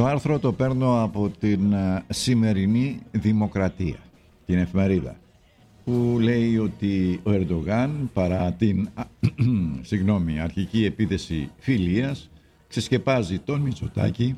Το άρθρο το παίρνω από την σημερινή Δημοκρατία, την εφημερίδα, που λέει ότι ο Ερντογάν, παρά την αρχική επίθεση φιλίας, ξεσκεπάζει τον Μητσοτάκη,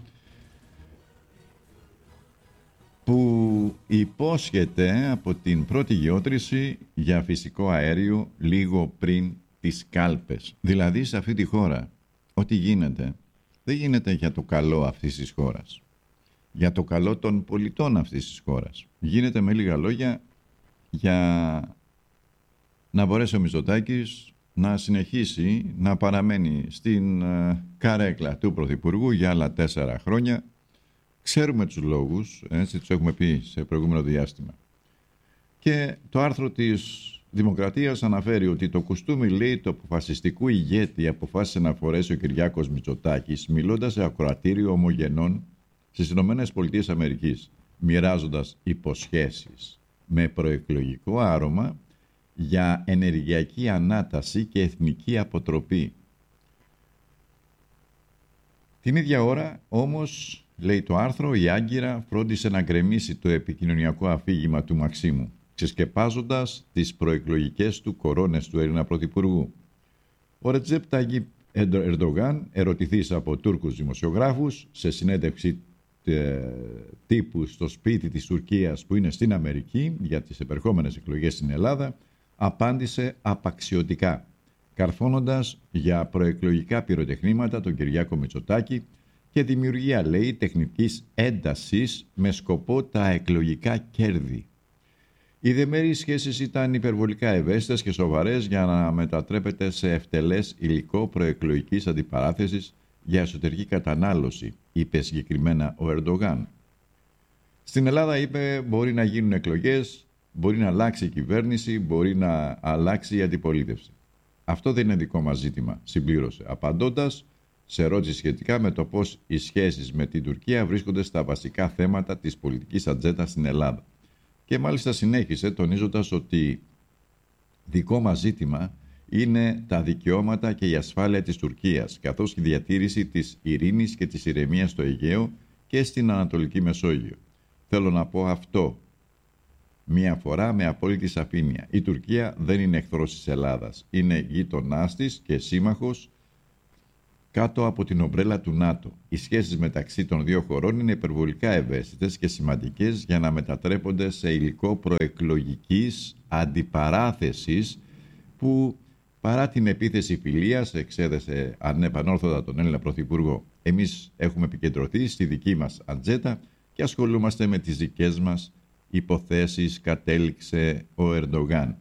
που υπόσχεται από την πρώτη γεώτρηση για φυσικό αέριο λίγο πριν τις κάλπες. Δηλαδή σε αυτή τη χώρα ό,τι γίνεται δεν γίνεται για το καλό αυτής της χώρας, για το καλό των πολιτών αυτής της χώρας. Γίνεται με λίγα λόγια για να μπορέσει ο Μητσοτάκης να συνεχίσει να παραμένει στην καρέκλα του Πρωθυπουργού για άλλα 4 χρόνια. Ξέρουμε τους λόγους, έτσι τους έχουμε πει σε προηγούμενο διάστημα. Και το άρθρο της Δημοκρατίας αναφέρει ότι το κουστούμι, λέει, του αποφασιστικού ηγέτη αποφάσισε να φορέσει ο Κυριάκος Μητσοτάκης, μιλώντας σε ακροατήριο ομογενών στις ΗΠΑ, μοιράζοντας υποσχέσεις με προεκλογικό άρωμα για ενεργειακή ανάταση και εθνική αποτροπή. Την ίδια ώρα όμως, λέει το άρθρο, η Άγκυρα φρόντισε να γκρεμίσει το επικοινωνιακό αφήγημα του Μαξίμου, ξεσκεπάζοντας τις προεκλογικές του κορώνες του Έλληνα Πρωθυπουργού. Ο Ρετζέπ Ταγίπ Ερντογάν, ερωτηθείς από Τούρκους δημοσιογράφους σε συνέντευξη τύπου στο σπίτι της Τουρκίας που είναι στην Αμερική για τις επερχόμενες εκλογές στην Ελλάδα, απάντησε απαξιωτικά, καρφώνοντας για προεκλογικά πυροτεχνήματα τον Κυριάκο Μητσοτάκη και δημιουργία, λέει, τεχνικής έντασης με σκοπό τα εκλογικά κέρδη. Οι διμερείς σχέσεις ήταν υπερβολικά ευαίσθητες και σοβαρές για να μετατρέπεται σε ευτελές υλικό προεκλογικής αντιπαράθεσης για εσωτερική κατανάλωση, είπε συγκεκριμένα ο Ερντογάν. Στην Ελλάδα, είπε, μπορεί να γίνουν εκλογές, μπορεί να αλλάξει η κυβέρνηση, μπορεί να αλλάξει η αντιπολίτευση. Αυτό δεν είναι δικό μας ζήτημα, συμπλήρωσε, απαντώντας σε ερώτηση σχετικά με το πώς οι σχέσεις με την Τουρκία βρίσκονται στα βασικά θέματα της πολιτικής ατζέντας στην Ελλάδα. Και μάλιστα συνέχισε τονίζοντας ότι δικό μας ζήτημα είναι τα δικαιώματα και η ασφάλεια της Τουρκίας, καθώς και η διατήρηση της ειρήνης και της ηρεμίας στο Αιγαίο και στην Ανατολική Μεσόγειο. Θέλω να πω αυτό μία φορά με απόλυτη σαφήνεια. Η Τουρκία δεν είναι εχθρός της Ελλάδας. Είναι γείτονάς της και σύμμαχος κάτω από την ομπρέλα του ΝΑΤΟ. Οι σχέσεις μεταξύ των δύο χωρών είναι υπερβολικά ευαίσθητες και σημαντικές για να μετατρέπονται σε υλικό προεκλογικής αντιπαράθεσης που, παρά την επίθεση φιλίας, εξέδεσε ανεπανόρθωτα τον Έλληνα Πρωθυπουργό. Εμείς έχουμε επικεντρωθεί στη δική μας ατζέντα και ασχολούμαστε με τις δικές μας υποθέσεις, κατέληξε ο Ερντογάν.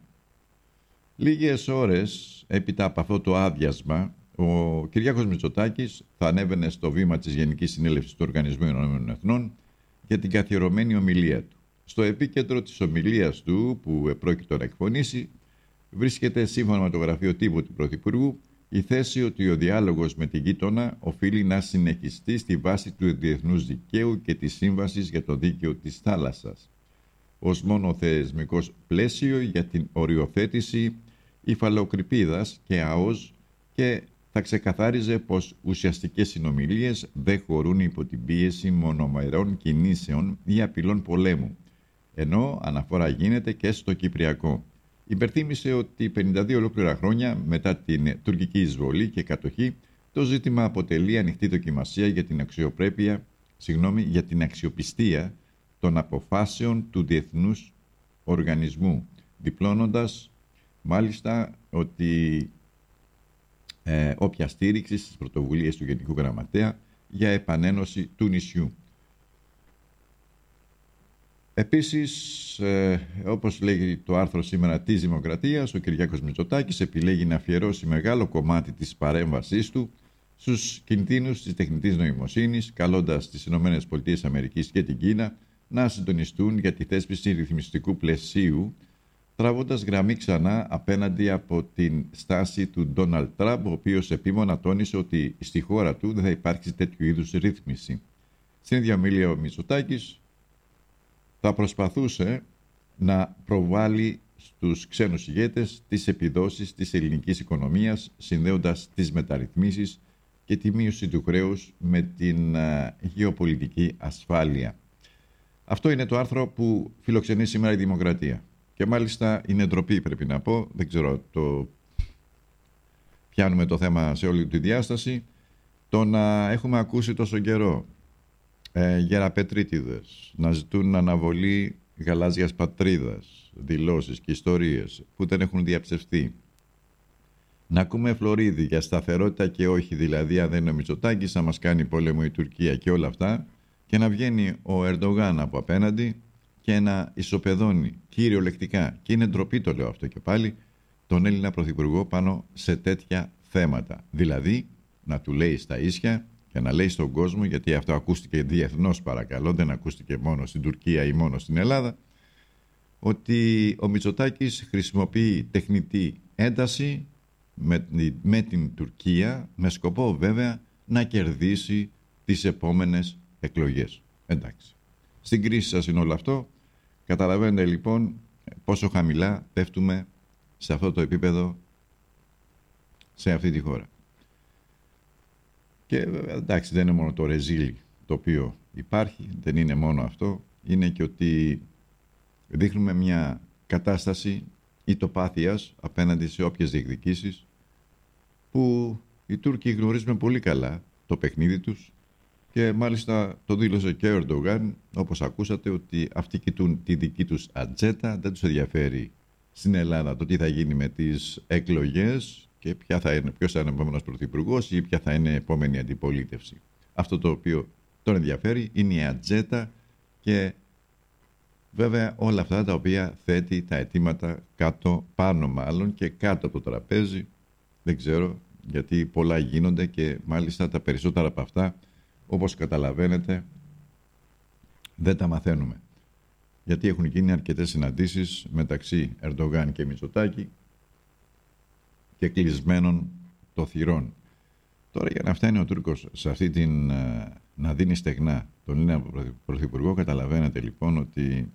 Λίγες ώρες έπειτα από αυτό το άδειασμα, ο Κυριάκος Μητσοτάκης θα ανέβαινε στο βήμα της Γενικής Συνέλευσης του Οργανισμού Ηνωμένων Εθνών για την καθιερωμένη ομιλία του. Στο επίκεντρο της ομιλίας του, που επρόκειτο να εκφωνήσει, βρίσκεται, σύμφωνα με το γραφείο τύπου του Πρωθυπουργού, η θέση ότι ο διάλογος με την γείτονα οφείλει να συνεχιστεί στη βάση του διεθνούς δικαίου και της Σύμβασης για το Δίκαιο της Θάλασσας, ως μόνο θεσμικός πλαίσιο για την οριοθέτηση υφαλοκρηπίδας και ΑΟΣ, και θα ξεκαθάριζε πως ουσιαστικές συνομιλίες δεν χωρούν υπό την πίεση μονομερών κινήσεων ή απειλών πολέμου, ενώ αναφορά γίνεται και στο Κυπριακό. Υπερθύμισε ότι 52 ολόκληρα χρόνια μετά την τουρκική εισβολή και κατοχή, το ζήτημα αποτελεί ανοιχτή δοκιμασία για την αξιοπιστία των αποφάσεων του Διεθνούς Οργανισμού, διπλώνοντας μάλιστα ότι όποια στήριξη στις πρωτοβουλίες του Γενικού Γραμματέα για επανένωση του νησιού. Επίσης, όπως λέγει το άρθρο σήμερα της Δημοκρατίας, ο Κυριάκος Μητσοτάκης επιλέγει να αφιερώσει μεγάλο κομμάτι της παρέμβασής του στους κινδύνους της τεχνητής νοημοσύνης, καλώντας τις ΗΠΑ και την Κίνα να συντονιστούν για τη θέσπιση ρυθμιστικού πλαισίου, τραβώντας γραμμή ξανά απέναντι από την στάση του Ντόναλντ Τραμπ, ο οποίος επίμονα τόνισε ότι στη χώρα του δεν θα υπάρξει τέτοιου είδους ρύθμιση. Στην ίδια ομιλία ο Μητσοτάκης θα προσπαθούσε να προβάλλει στους ξένους ηγέτες τις επιδόσεις της ελληνικής οικονομίας, συνδέοντας τις μεταρρυθμίσεις και τη μείωση του χρέους με την γεωπολιτική ασφάλεια. Αυτό είναι το άρθρο που φιλοξενεί σήμερα η Δημοκρατία. Και μάλιστα είναι ντροπή, πρέπει να πω, δεν ξέρω, πιάνουμε το θέμα σε όλη τη διάσταση, το να έχουμε ακούσει τόσο καιρό γεραπετρίτιδες να ζητούν αναβολή γαλάζιας πατρίδας, δηλώσεις και ιστορίες που δεν έχουν διαψευστεί. Να ακούμε Φλωρίδη για σταθερότητα και όχι, δηλαδή αν δεν είναι ο Μητσοτάκης θα μας κάνει πόλεμο η Τουρκία και όλα αυτά, και να βγαίνει ο Ερντογάν από απέναντι και να ισοπεδώνει κυριολεκτικά, και είναι ντροπή το λέω αυτό και πάλι, τον Έλληνα Πρωθυπουργό πάνω σε τέτοια θέματα. Δηλαδή να του λέει στα ίσια και να λέει στον κόσμο, γιατί αυτό ακούστηκε διεθνώς παρακαλώ, δεν ακούστηκε μόνο στην Τουρκία ή μόνο στην Ελλάδα, ότι ο Μητσοτάκης χρησιμοποιεί τεχνητή ένταση με την Τουρκία, με σκοπό βέβαια να κερδίσει τις επόμενες εκλογές. Εντάξει. Στην κρίση σας είναι όλο αυτό. Καταλαβαίνετε λοιπόν πόσο χαμηλά πέφτουμε σε αυτό το επίπεδο σε αυτή τη χώρα. Και εντάξει, δεν είναι μόνο το ρεζίλι το οποίο υπάρχει, δεν είναι μόνο αυτό, είναι και ότι δείχνουμε μια κατάσταση ητοπάθειας απέναντι σε όποιες διεκδικήσεις, που οι Τούρκοι γνωρίζουν πολύ καλά το παιχνίδι τους, και μάλιστα το δήλωσε και ο Ερντογάν, όπως ακούσατε, ότι αυτοί κοιτούν τη δική τους ατζέτα, δεν τους ενδιαφέρει στην Ελλάδα το τι θα γίνει με τις εκλογές και ποιος θα είναι ο επόμενος πρωθυπουργός ή ποια θα είναι η επόμενη αντιπολίτευση. Αυτό το οποίο τον ενδιαφέρει είναι η ατζέτα και βέβαια όλα αυτά τα οποία θέτει τα αιτήματα κάτω, πάνω μάλλον και κάτω από το τραπέζι. Δεν ξέρω, γιατί πολλά γίνονται και μάλιστα τα περισσότερα από αυτά, όπως καταλαβαίνετε, δεν τα μαθαίνουμε. Γιατί έχουν γίνει αρκετές συναντήσεις μεταξύ Ερντογάν και Μητσοτάκη και κλεισμένων των θυρών. Τώρα για να φτάνει ο Τούρκος σε αυτή την να δίνει στεγνά τον Έλληνα Πρωθυπουργό, καταλαβαίνετε λοιπόν ότι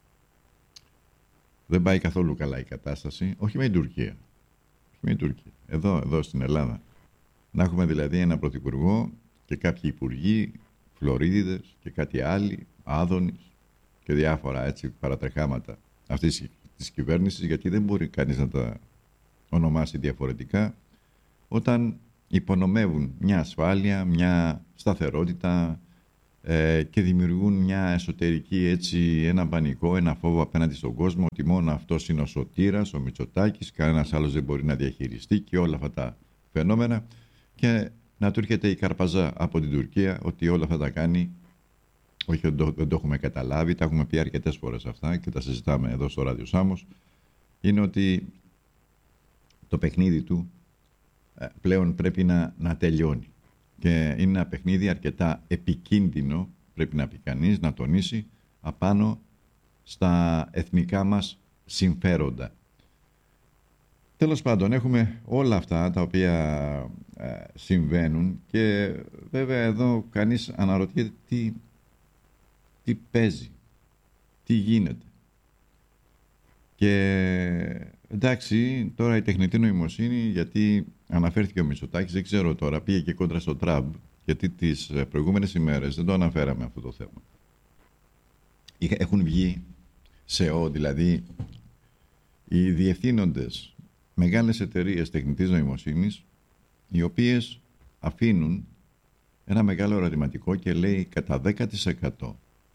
δεν πάει καθόλου καλά η κατάσταση, όχι με την Τουρκία. Εδώ στην Ελλάδα. Να έχουμε δηλαδή ένα πρωθυπουργό και κάποιοι υπουργοί, Φλωρίδιδες και κάτι άλλοι, Άδωνης και διάφορα έτσι παρατρεχάματα αυτής της κυβέρνησης, γιατί δεν μπορεί κανείς να τα ονομάσει διαφορετικά, όταν υπονομεύουν μια ασφάλεια, μια σταθερότητα και δημιουργούν μια εσωτερική έτσι, ένα πανικό, ένα φόβο απέναντι στον κόσμο, ότι μόνο αυτός είναι ο σωτήρας, ο Μητσοτάκης, κανένας άλλος δεν μπορεί να διαχειριστεί και όλα αυτά τα φαινόμενα, και να του έρχεται η Καρπαζά από την Τουρκία ότι όλα αυτά τα κάνει, όχι δεν το έχουμε καταλάβει, τα έχουμε πει αρκετές φορές αυτά και τα συζητάμε εδώ στο Ράδιο Σάμος, είναι ότι το παιχνίδι του πλέον πρέπει να τελειώνει. Και είναι ένα παιχνίδι αρκετά επικίνδυνο, πρέπει να πει κανείς, να τονίσει, απάνω στα εθνικά μας συμφέροντα. Τέλος πάντων, έχουμε όλα αυτά τα οποία συμβαίνουν και βέβαια εδώ κανείς αναρωτιέται τι παίζει, τι γίνεται. Και εντάξει, τώρα η τεχνητή νοημοσύνη, γιατί αναφέρθηκε ο Μητσοτάκης, δεν ξέρω τώρα, πήγε και κόντρα στο Τραμπ, γιατί τις προηγούμενες ημέρες δεν το αναφέραμε αυτό το θέμα. Έχουν βγει δηλαδή οι διευθύνοντες μεγάλες εταιρείες τεχνητής νοημοσύνης, οι οποίες αφήνουν ένα μεγάλο ερωτηματικό και λέει κατά 10%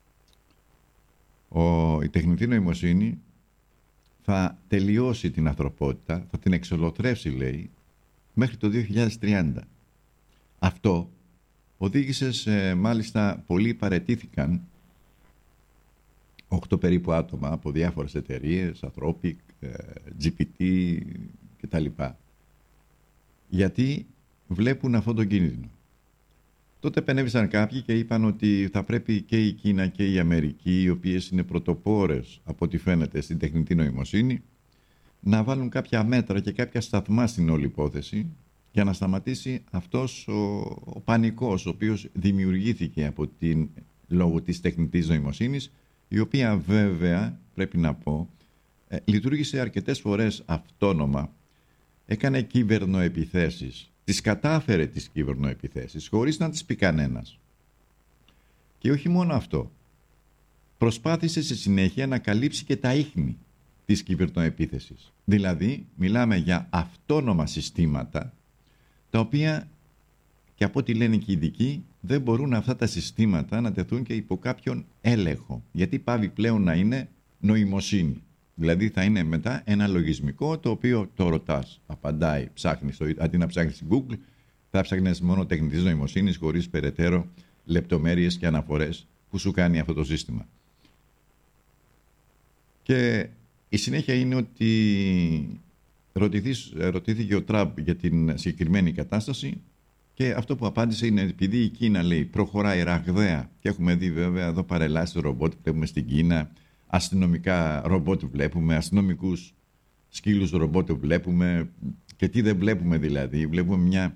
η τεχνητή νοημοσύνη θα τελειώσει την ανθρωπότητα, θα την εξολοθρεύσει, λέει, μέχρι το 2030. Αυτό οδήγησε σε, μάλιστα, πολλοί παραιτήθηκαν, 8 περίπου άτομα από διάφορες εταιρείες, Anthropic, GPT κτλ. Γιατί βλέπουν αυτόν τον κίνδυνο. Τότε επενέβησαν κάποιοι και είπαν ότι θα πρέπει και η Κίνα και η Αμερική, οι οποίες είναι πρωτοπόρες από ό,τι φαίνεται στην τεχνητή νοημοσύνη, να βάλουν κάποια μέτρα και κάποια σταθμά στην όλη υπόθεση για να σταματήσει αυτός ο πανικός ο οποίος δημιουργήθηκε λόγω της τεχνητής νοημοσύνης, η οποία βέβαια, πρέπει να πω, λειτουργήσε αρκετές φορές αυτόνομα, έκανε κυβερνοεπιθέσεις τις κατάφερε τις κυβερνοεπιθέσεις χωρίς να τις πει κανένας. Και όχι μόνο αυτό. Προσπάθησε στη συνέχεια να καλύψει και τα ίχνη της κυβερνοεπίθεσης. Δηλαδή, μιλάμε για αυτόνομα συστήματα, τα οποία, και από ό,τι λένε και οι ειδικοί, δεν μπορούν αυτά τα συστήματα να τεθούν και υπό κάποιον έλεγχο. Γιατί πάβει πλέον να είναι νοημοσύνη. Δηλαδή θα είναι μετά ένα λογισμικό το οποίο το ρωτάς, απαντάει, ψάχνεις, αντί να ψάχνεις στην Google, θα ψάχνεις μόνο τεχνητής νοημοσύνης χωρίς περαιτέρω λεπτομέρειες και αναφορές που σου κάνει αυτό το σύστημα. Και η συνέχεια είναι ότι ρωτήθηκε ο Τραμπ για την συγκεκριμένη κατάσταση και αυτό που απάντησε είναι επειδή η Κίνα, λέει, προχωράει ραγδαία και έχουμε δει βέβαια εδώ παρελάσεις ρομπότ, βλέπουμε στην Κίνα, αστυνομικά ρομπότ βλέπουμε, αστυνομικούς σκύλους ρομπότ βλέπουμε και τι δεν βλέπουμε δηλαδή. Βλέπουμε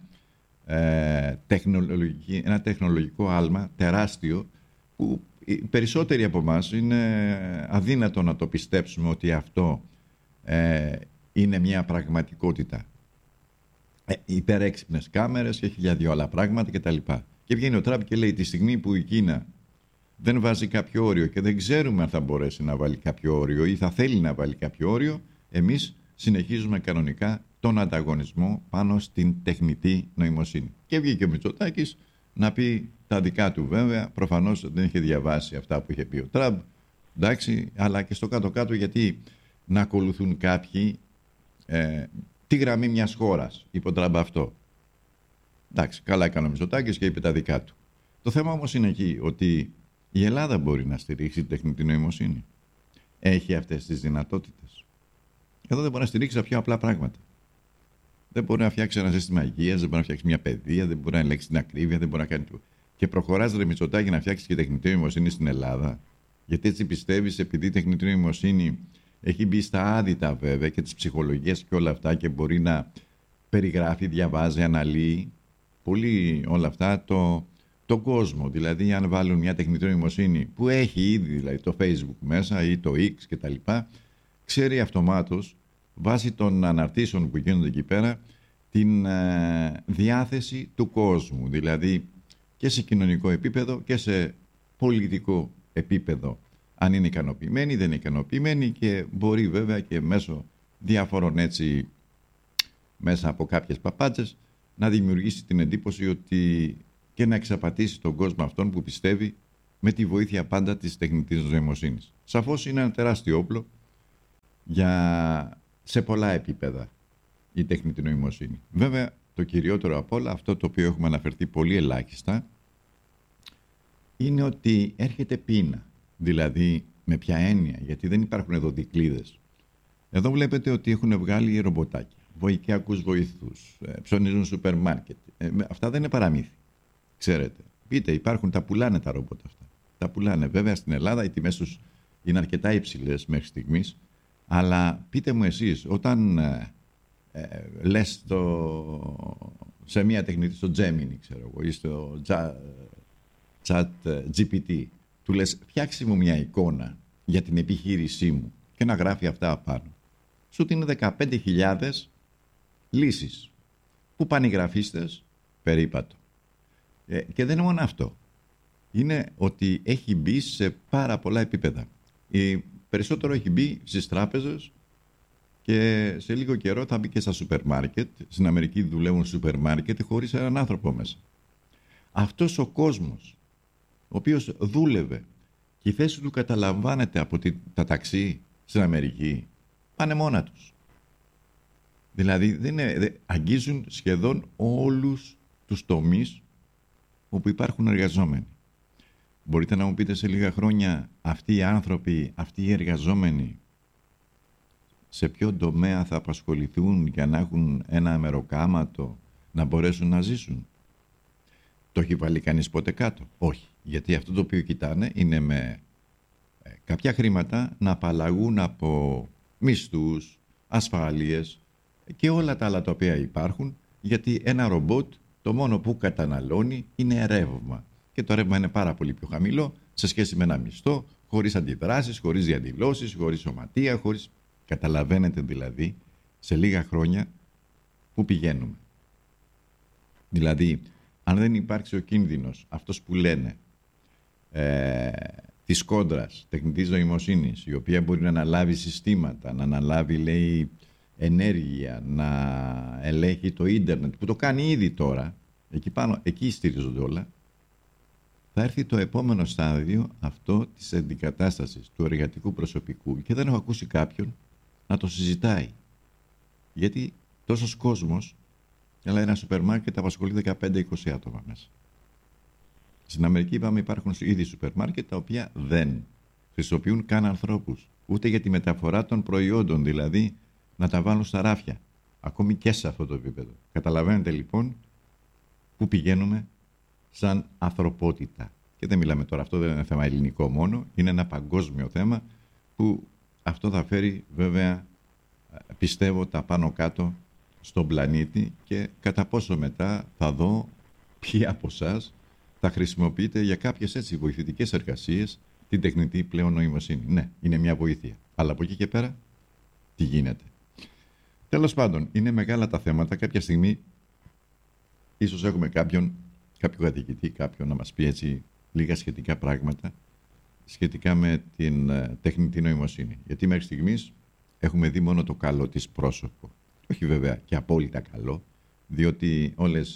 ένα τεχνολογικό άλμα τεράστιο που οι περισσότεροι από εμάς είναι αδύνατο να το πιστέψουμε ότι αυτό είναι μια πραγματικότητα. Υπερέξυπνες κάμερες και χιλιάδιο άλλα πράγματα κτλ. Και βγαίνει ο Τραμπ και λέει τη στιγμή που η Κίνα δεν βάζει κάποιο όριο και δεν ξέρουμε αν θα μπορέσει να βάλει κάποιο όριο ή θα θέλει να βάλει κάποιο όριο, εμείς συνεχίζουμε κανονικά τον ανταγωνισμό πάνω στην τεχνητή νοημοσύνη. Και βγήκε ο Μητσοτάκης να πει τα δικά του βέβαια, προφανώς δεν είχε διαβάσει αυτά που είχε πει ο Τραμπ, εντάξει, αλλά και στο κάτω-κάτω γιατί να ακολουθούν κάποιοι τη γραμμή μιας χώρας, είπε ο Τραμπ αυτό. Εντάξει, καλά έκανε ο Μητσοτάκης και είπε τα δικά του. Το θέμα όμως είναι εκεί ότι η Ελλάδα μπορεί να στηρίξει την τεχνητή νοημοσύνη. Έχει αυτές τις δυνατότητες. Εδώ δεν μπορεί να στηρίξει τα πιο απλά πράγματα. Δεν μπορεί να φτιάξει ένα σύστημα υγείας, δεν μπορεί να φτιάξει μια παιδεία, δεν μπορεί να ελέγξει την ακρίβεια, δεν μπορεί να κάνει τίποτα. Και προχωράς, ρε Μητσοτάκη, να φτιάξει και τεχνητή νοημοσύνη στην Ελλάδα. Γιατί έτσι πιστεύεις, επειδή η τεχνητή νοημοσύνη έχει μπει στα άδυτα βέβαια και τις ψυχολογίες και όλα αυτά και μπορεί να περιγράφει, διαβάζει, αναλύει πολύ όλα αυτά τον κόσμο. Δηλαδή, αν βάλουν μια τεχνητή νοημοσύνη που έχει ήδη δηλαδή, το Facebook μέσα ή το X κτλ., ξέρει αυτομάτως βάσει των αναρτήσεων που γίνονται εκεί πέρα την διάθεση του κόσμου. Δηλαδή και σε κοινωνικό επίπεδο και σε πολιτικό επίπεδο. Αν είναι ικανοποιημένοι, δεν είναι ικανοποιημένοι και μπορεί βέβαια και μέσω διάφορων έτσι, μέσα από κάποιες παπάτσες, να δημιουργήσει την εντύπωση ότι και να εξαπατήσει τον κόσμο αυτόν που πιστεύει με τη βοήθεια πάντα της τεχνητής νοημοσύνης. Σαφώς είναι ένα τεράστιο όπλο σε πολλά επίπεδα η τεχνητή νοημοσύνη. Βέβαια, το κυριότερο απ' όλα, αυτό το οποίο έχουμε αναφερθεί πολύ ελάχιστα, είναι ότι έρχεται πείνα. Δηλαδή, με ποια έννοια, γιατί δεν υπάρχουν εδώ δικλείδες. Εδώ βλέπετε ότι έχουν βγάλει ρομποτάκια, βοηθειακούς βοηθούς, ψωνίζουν σούπερ μάρκετ. Αυτά δεν είναι παραμύθι. Ξέρετε, πείτε, τα πουλάνε τα ρομπότ αυτά. Τα πουλάνε. Βέβαια, στην Ελλάδα οι τιμές τους είναι αρκετά υψηλές μέχρι στιγμής, αλλά πείτε μου εσείς, όταν λες σε μια τεχνητή, στο Gemini, ξέρω εγώ, ή στο Chat GPT, του λες φτιάξε μου μια εικόνα για την επιχείρησή μου και να γράφει αυτά απάνω. Σου είναι 15.000 λύσεις που πάνε οι γραφίστες περίπατο. Και δεν είναι μόνο αυτό. Είναι ότι έχει μπει σε πάρα πολλά επίπεδα. Περισσότερο έχει μπει στις τράπεζες και σε λίγο καιρό θα μπει και στα σούπερ μάρκετ. Στην Αμερική δουλεύουν σούπερ μάρκετ χωρίς έναν άνθρωπο μέσα. Αυτός ο κόσμος, ο οποίος δούλευε και η θέση του καταλαμβάνεται από τα ταξί στην Αμερική, πάνε μόνα τους. Δηλαδή αγγίζουν σχεδόν όλους τους τομείς όπου υπάρχουν εργαζόμενοι. Μπορείτε να μου πείτε σε λίγα χρόνια αυτοί οι άνθρωποι, αυτοί οι εργαζόμενοι, σε ποιο τομέα θα απασχοληθούν για να έχουν ένα μεροκάματο να μπορέσουν να ζήσουν? Το έχει βάλει κανείς ποτέ κάτω? Όχι. Γιατί αυτό το οποίο κοιτάνε είναι με κάποια χρήματα να απαλλαγούν από μισθούς, ασφάλειες και όλα τα άλλα τα οποία υπάρχουν, γιατί ένα ρομπότ το μόνο που καταναλώνει είναι ρεύμα. Και το ρεύμα είναι πάρα πολύ πιο χαμηλό σε σχέση με ένα μισθό, χωρίς αντιδράσεις, χωρίς διαδηλώσεις, χωρίς σωματεία, χωρίς... Καταλαβαίνετε δηλαδή σε λίγα χρόνια που πηγαίνουμε. Δηλαδή, αν δεν υπάρξει ο κίνδυνος, αυτός που λένε, της κόντρας, τεχνητής νοημοσύνης, η οποία μπορεί να αναλάβει συστήματα, να αναλάβει, λέει, ενέργεια, να ελέγχει το ίντερνετ, που το κάνει ήδη τώρα, εκεί πάνω, εκεί στηρίζονται όλα, θα έρθει το επόμενο στάδιο, αυτό της αντικατάστασης του εργατικού προσωπικού, και δεν έχω ακούσει κάποιον να το συζητάει. Γιατί τόσος κόσμος, αλλά ένα σούπερ μάρκετ απασχολεί 15-20 άτομα μέσα. Στην Αμερική, είπαμε, υπάρχουν ήδη σούπερ μάρκετ τα οποία δεν χρησιμοποιούν καν ανθρώπους, ούτε για τη μεταφορά των προϊόντων, δηλαδή να τα βάλουν στα ράφια, ακόμη και σε αυτό το επίπεδο. Καταλαβαίνετε λοιπόν που πηγαίνουμε σαν ανθρωπότητα. Και δεν μιλάμε τώρα, αυτό δεν είναι θέμα ελληνικό μόνο, είναι ένα παγκόσμιο θέμα που αυτό θα φέρει βέβαια, πιστεύω, τα πάνω κάτω στον πλανήτη, και κατά πόσο μετά θα δω ποιοι από εσάς θα χρησιμοποιείτε για κάποιες έτσι βοηθητικές εργασίες την τεχνητή πλέον νοημοσύνη. Ναι, είναι μια βοήθεια. Αλλά από εκεί και πέρα, τι γίνεται. Τέλος πάντων, είναι μεγάλα τα θέματα. Κάποια στιγμή ίσως έχουμε κάποιο καθηγητή, κάποιον να μας πει έτσι λίγα σχετικά πράγματα σχετικά με την τεχνητή νοημοσύνη. Γιατί μέχρι στιγμής έχουμε δει μόνο το καλό της πρόσωπο. Όχι βέβαια και απόλυτα καλό, διότι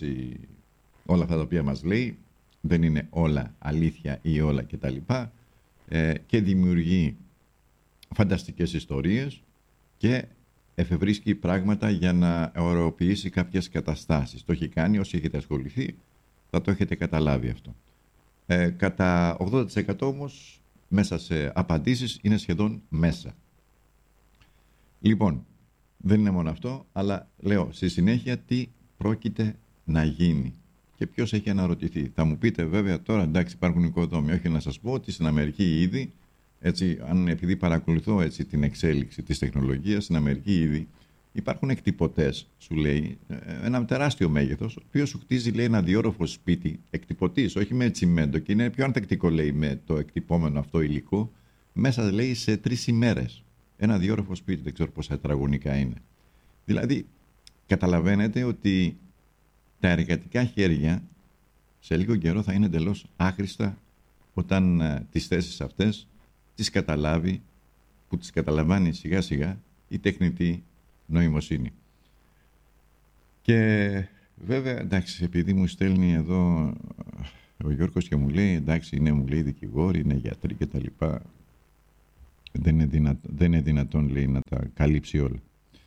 όλα αυτά τα οποία μας λέει δεν είναι όλα αλήθεια ή όλα κτλ. Και δημιουργεί φανταστικές ιστορίες και εφευρίσκει πράγματα για να ωρεοποιήσει κάποιες καταστάσεις. Το έχει κάνει, όσοι έχετε ασχοληθεί θα το έχετε καταλάβει αυτό. Κατά 80% όμως μέσα σε απαντήσεις είναι σχεδόν μέσα. Λοιπόν, δεν είναι μόνο αυτό, αλλά λέω στη συνέχεια τι πρόκειται να γίνει και ποιος έχει αναρωτηθεί. Θα μου πείτε βέβαια τώρα, εντάξει, υπάρχουν οικοδόμοι. Όχι, να σας πω ότι στην Αμερική ήδη, έτσι, επειδή παρακολουθώ έτσι την εξέλιξη της τεχνολογίας, στην Αμερική ήδη υπάρχουν εκτυπωτές, σου λέει, ένα τεράστιο μέγεθος, ο οποίος σου χτίζει, λέει, ένα διόροφο σπίτι, εκτυπωτής, όχι με τσιμέντο, και είναι πιο ανθεκτικό, λέει, με το εκτυπώμενο αυτό υλικό, μέσα, λέει, σε 3 ημέρες. Ένα διόροφο σπίτι, δεν ξέρω πόσα τετραγωνικά είναι. Δηλαδή, καταλαβαίνετε ότι τα εργατικά χέρια σε λίγο καιρό θα είναι εντελώς άχρηστα όταν τις θέσεις αυτές τις καταλάβει, που τις καταλαμβάνει σιγά σιγά η τεχνητή νοημοσύνη. Και βέβαια, εντάξει, επειδή μου στέλνει εδώ ο Γιώργος και μου λέει, εντάξει, είναι, μου λέει, δικηγόροι, είναι γιατροί κτλ. Δεν είναι δυνατόν, λέει, να τα καλύψει όλα.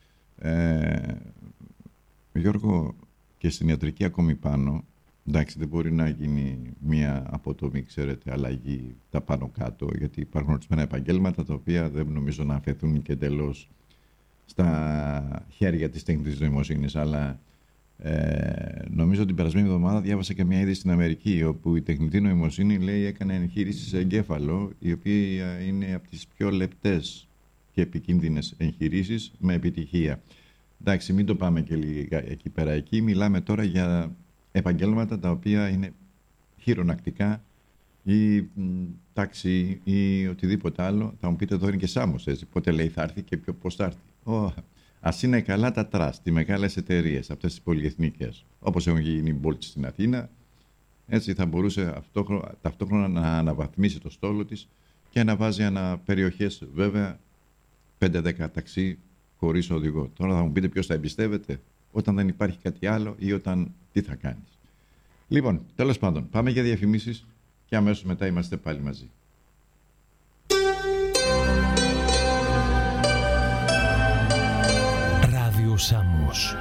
Γιώργο, και στην ιατρική ακόμη πάνω, εντάξει, δεν μπορεί να γίνει μια αποτομή, ξέρετε, αλλαγή τα πάνω κάτω, γιατί υπάρχουν ορισμένα επαγγέλματα τα οποία δεν νομίζω να αφαιθούν και εντελώς στα χέρια της τεχνητής νοημοσύνης, αλλά νομίζω την περασμένη εβδομάδα διάβασα και μια είδηση στην Αμερική, όπου η τεχνητή νοημοσύνη, λέει, έκανε εγχείρηση σε εγκέφαλο, η οποία είναι από τις πιο λεπτές και επικίνδυνες εγχειρήσεις με επιτυχία. Εντάξει, μην το πάμε και λίγα εκεί πέρα. Εκεί μιλάμε τώρα για επαγγέλματα τα οποία είναι χειρονακτικά ή τάξη ή οτιδήποτε άλλο. Θα μου πείτε, εδώ είναι και Σάμος, έτσι. Πότε, λέει, θα έρθει και πώς θα έρθει. Ας είναι καλά τα τραστ, οι μεγάλες εταιρείες, αυτές τις πολυεθνικές, όπως έχουν γίνει οι Bolt στην Αθήνα, έτσι θα μπορούσε ταυτόχρονα να αναβαθμίσει το στόλο της και να βάζει περιοχές, βέβαια, 5-10 ταξί χωρίς οδηγό. Τώρα θα μου πείτε, ποιος θα εμπιστεύεται όταν δεν υπάρχει κάτι άλλο ή όταν τι θα κάνεις. Λοιπόν, τέλος πάντων, πάμε για διαφημίσεις και αμέσως μετά είμαστε πάλι μαζί. Ράδιο Σάμος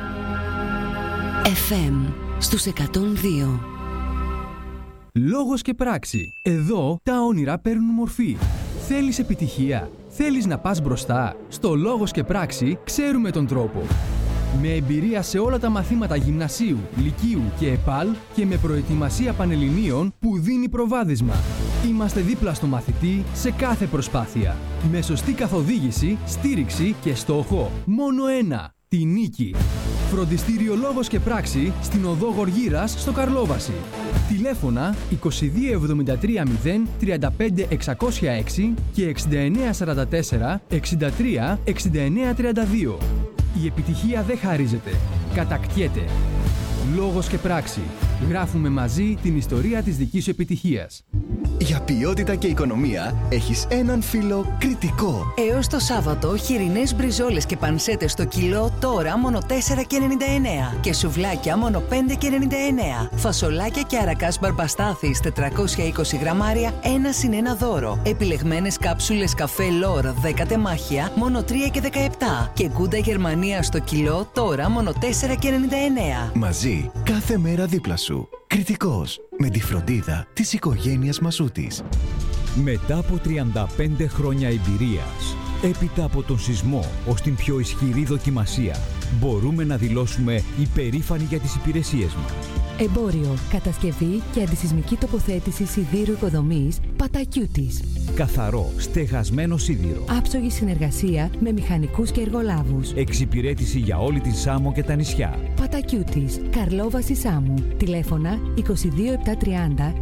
FM στους 102. Λόγος και πράξη. Εδώ τα όνειρα παίρνουν μορφή. Θέλεις επιτυχία? Θέλεις να πας μπροστά? Στο Λόγος και Πράξη ξέρουμε τον τρόπο. Με εμπειρία σε όλα τα μαθήματα γυμνασίου, λυκείου και ΕΠΑΛ και με προετοιμασία πανελληνίων που δίνει προβάδισμα. Είμαστε δίπλα στο μαθητή σε κάθε προσπάθεια. Με σωστή καθοδήγηση, στήριξη και στόχο μόνο ένα: τη νίκη. Φροντιστήριο Λόγος και Πράξη στην οδό Γοργύρας στο Καρλόβαση. Τηλέφωνα 2273 0 35 606 και 6944 63 69 32. Η επιτυχία δεν χαρίζεται, κατακτιέται. Λόγος και πράξη. Γράφουμε μαζί την ιστορία της δικής σου επιτυχίας. Για ποιότητα και οικονομία έχεις έναν φίλο Κρητικό. Έως το Σάββατο, χοιρινές μπριζόλες και πανσέτες στο κιλό τώρα μόνο 4,99 και σουβλάκια μόνο 5,99. Φασολάκια και αρακάς μπαρμπαστάθης 420 γραμμάρια 1+1 δώρο. Επιλεγμένες κάψουλες καφέ Λόρ 10 τεμάχια μόνο 3,17 και γκούντα Γερμανία στο κιλό τώρα μόνο 4,99. Μαζί, κάθε μέρα δίπλα σου. Κρητικός, με τη φροντίδα της οικογένειας Μασούτης. Μετά από 35 χρόνια εμπειρίας, έπειτα από τον σεισμό ως την πιο ισχυρή δοκιμασία, μπορούμε να δηλώσουμε υπερήφανοι για τις υπηρεσίες μας. Εμπόριο, κατασκευή και αντισεισμική τοποθέτηση σιδήρου οικοδομής Πατακιούτης. Καθαρό, στεγασμένο σίδηρο. Άψογη συνεργασία με μηχανικούς και εργολάβους. Εξυπηρέτηση για όλη την Σάμο και τα νησιά. Πατακιούτης, Καρλόβαση Σάμου. Τηλέφωνα 22730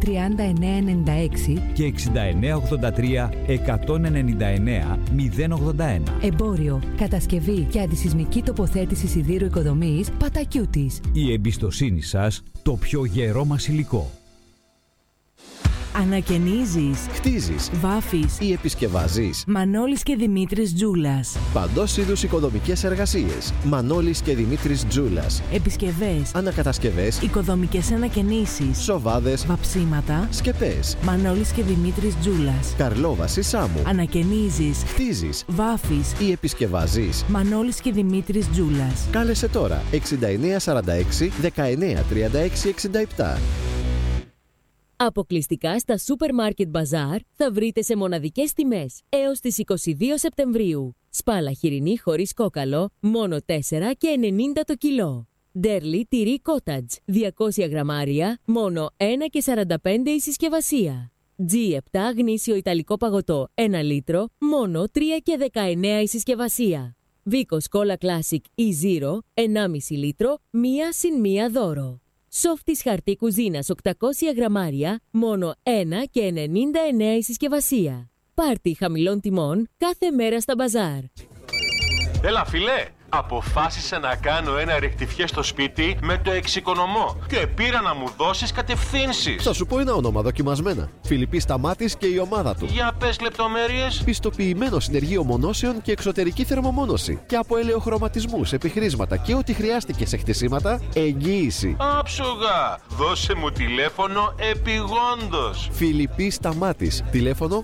3996 και 6983 199 081. Εμπόριο, κατασκευή και αντισεισμική τοποθέτηση σιδήρου οικοδομής Πατακιούτης. Η εμπιστοσύνη σας, το πιο γερό μας υλικό. Ανακαινίζεις, χτίζεις, βάφεις ή επισκευάζεις. Μανώλης και Δημήτρης Τζούλας. Παντός είδους οικοδομικές εργασίες. Μανώλης και Δημήτρης Τζούλας. Επισκευές, ανακατασκευές, οικοδομικές ανακαινήσεις, σοβάδες, βαψίματα, σκεπές. Μανώλης και Δημήτρης Τζούλας. Καρλόβαση Σάμου. Ανακαινίζεις, χτίζεις, βάφεις ή επισκευάζεις. Μανώλης και Δημήτρης Τζούλας. Κάλεσε τώρα 6946 1936 67. Αποκλειστικά στα Supermarket Bazaar θα βρείτε σε μοναδικές τιμές έως τις 22 Σεπτεμβρίου. Σπάλα χοιρινή χωρίς κόκαλο, μόνο 4,90 το κιλό. Ντέρλι τυρί Cottage, 200 γραμμάρια, μόνο 1,45 η συσκευασία. G7 γνήσιο ιταλικό παγωτό, 1 λίτρο, μόνο 3,19 η συσκευασία. Βίκος Cola Classic E0, 1,5 λίτρο, 1+1 δώρο. Σόφτης χαρτί κουζίνας 800 γραμμάρια, μόνο 1,99 η συσκευασία. Πάρτι χαμηλών τιμών κάθε μέρα στα μπαζάρ. Έλα φίλε, αποφάσισα να κάνω ένα ρεκτιφιέ στο σπίτι με το εξοικονομώ και πήρα να μου δώσεις κατευθύνσεις. Θα σου πω ένα όνομα δοκιμασμένα. Φιλιππής Σταμάτης και η ομάδα του. Για πες λεπτομέρειες. Πιστοποιημένο συνεργείο μονώσεων και εξωτερική θερμομόνωση. Και από ελαιοχρωματισμούς, επιχρήσματα και ό,τι χρειάστηκε σε χτισήματα, εγγύηση. Άψογα! Δώσε μου τηλέφωνο επιγόντως. Φιλιππής Σταμάτης. Τηλέφωνο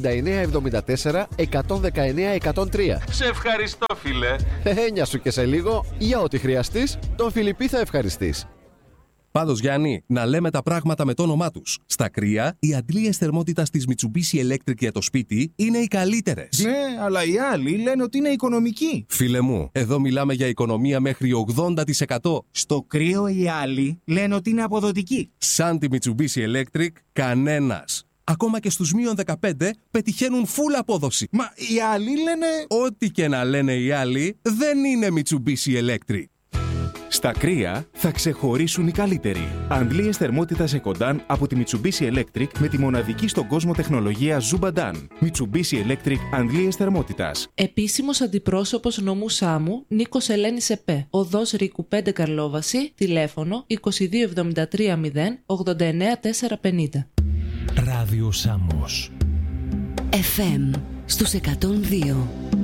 6974 119 103. Σε ευχαριστώ φίλε. Έννοια σου και σε λίγο, για ό,τι χρειαστείς, τον Φιλιππή θα ευχαριστείς. Πάντως Γιάννη, να λέμε τα πράγματα με το όνομά τους. Στα κρύα, οι αντλίες θερμότητας της Mitsubishi Electric για το σπίτι είναι οι καλύτερες. Ναι, αλλά οι άλλοι λένε ότι είναι οικονομικοί. Φίλε μου, εδώ μιλάμε για οικονομία μέχρι 80%. Στο κρύο οι άλλοι λένε ότι είναι αποδοτικοί. Σαν τη Mitsubishi Electric, κανένας. Ακόμα και στους -15 πετυχαίνουν full απόδοση. Μα οι άλλοι λένε... Ό,τι και να λένε οι άλλοι, δεν είναι Mitsubishi Electric. Στα κρύα θα ξεχωρίσουν οι καλύτεροι. Αντλίες θερμότητας Ecodan από τη Mitsubishi Electric με τη μοναδική στον κόσμο τεχνολογία Zubadan. Mitsubishi Electric αντλίες θερμότητας. Επίσημος αντιπρόσωπος νομού Σάμου, Νίκος Ελένης ΕΠΕ. Οδός Ρίκου 5 Καρλόβαση, τηλέφωνο 2273 0 89 450. Ράδιο Σάμος. FM στους 102.